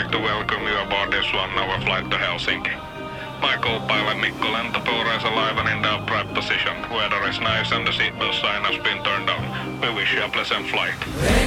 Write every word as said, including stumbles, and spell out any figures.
like to welcome you aboard this one-hour flight to Helsinki. My co-pilot Mikko Lentotuura is alive and in the upright position. Weather is nice and the seatbelt sign has been turned on. We wish you a pleasant flight.